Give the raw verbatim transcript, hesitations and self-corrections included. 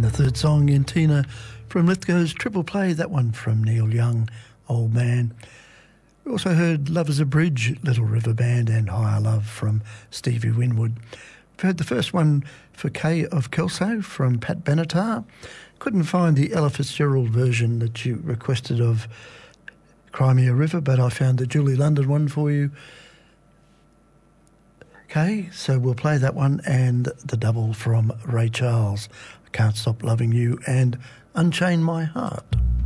the third song in Tina from Lithgow's Triple Play, that one from Neil Young, Old Man. We also heard Love is a Bridge, Little River Band, and Higher Love from Stevie Winwood. We've heard the first one for Kay of Kelso from Pat Benatar. Couldn't find the Ella Fitzgerald version that you requested of Crimea River, but I found the Julie London one for you. Okay, so we'll play that one and the double from Ray Charles, I Can't Stop Loving You and Unchain My Heart.